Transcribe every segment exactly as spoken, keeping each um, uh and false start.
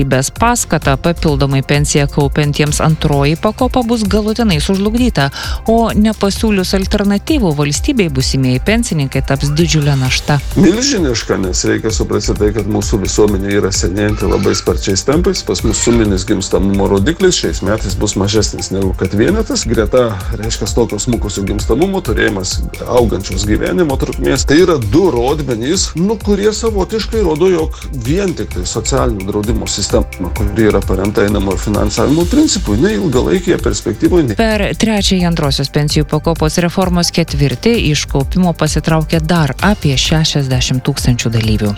Bes paskata papildomai pensiją kaupiantiems antroji pakopa bus galutinai sužlugdyta, o nepasiūlius alternatyvų valstybei būsimieji pensininkai taps didžiulė našta. Milžiniška, nes reikia suprasti tai, kad mūsų visuomenė yra senėjanti labai sparčiais tempais. Pas mus suminis gimstamumo rodiklis šiais metais bus mažesnis negu kad vienetas. Greta, reiškia, tokio smukusio gimstamumo turėjimas augančios gyvenimo trukmės. Tai yra du rodmenys, nu, kurie savotiškai rodo, jog vien tik tai socialinio draudimo sistema, kuri yra paremta einamo finansavimo principų, ne ilgalaikėje perspektyvoje. Per trečiąjį antrosios pensijų pakopos reformos ketvirtį iš kaupimo pasitraukė dar apie šešiasdešimt tūkstančių dalyvių.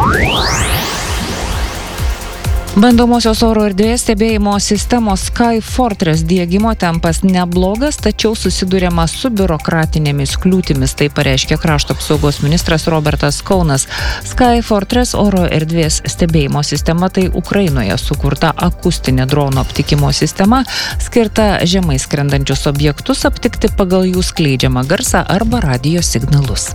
Bandomosios oro erdvės stebėjimo sistemos Skyfortress diegimo tempas neblogas, tačiau susiduriama su biurokratinėmis kliūtimis, tai pareiškė krašto apsaugos ministras Robertas Kaunas. Skyfortress oro erdvės stebėjimo sistema tai Ukrainoje sukurta akustinė drono aptikimo sistema, skirta žemai skrendančius objektus aptikti pagal jų skleidžiamą garsą arba radijo signalus.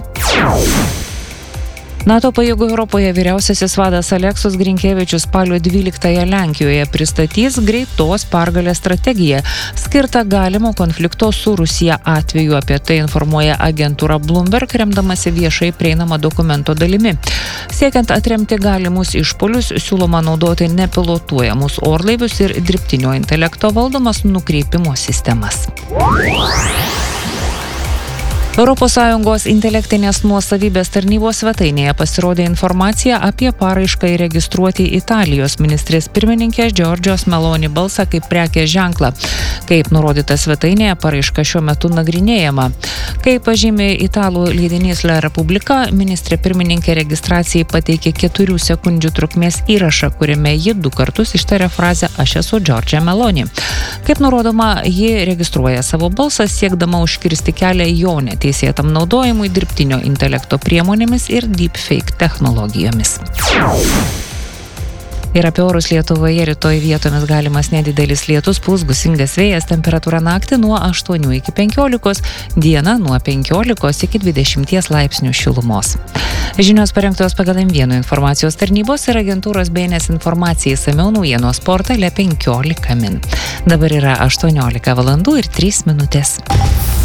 NATO pajėgų Europoje vyriausiasis vadas Aleksas Grinkevičius spalio dvyliktąją Lenkijoje pristatys greitos pergalės strategiją, skirtą galimo konflikto su Rusija atveju. Apie tai informuoja agentūra Bloomberg, remdamasi viešai prieinama dokumento dalimi. Siekiant atremti galimus išpuolius, siūloma naudoti nepilotuojamus orlaivius ir dirbtinio intelekto valdomas nukreipimo sistemas. Europos Sąjungos intelektinės nuosavybės tarnybos svetainėje pasirodė informacija apie paraišką įregistruoti Italijos ministrės pirmininkės Giorgios Meloni balsą kaip prekės ženklą. Kaip nurodyta svetainėje, paraiška šiuo metu nagrinėjama. Kaip pažymė italų leidinys La Repubblica, ministrė pirmininkė registracijai pateikė keturių sekundžių trukmės įrašą, kuriame ji du kartus ištarė frazę "Aš esu Giorgia Meloni". Kaip nurodoma, ji registruoja savo balsą siekdama užkirsti kelią jo neteisėtam naudojimui dirbtinio intelekto priemonėmis ir deepfake technologijomis. Ir apie orus Lietuvoje rytoj vietomis galimas nedidelis lietus, pūs gūsingas vėjas, temperatūra naktį nuo aštuonių iki penkiolikos, diena nuo penkiolikos iki dvidešimties laipsnių šilumos. Žinios parengtos pagal M vienas informacijos tarnybos ir agentūros B N S informacijai išsamiau naujienos portale penkiolika min. Dabar yra aštuoniolika valandų ir trys minutės.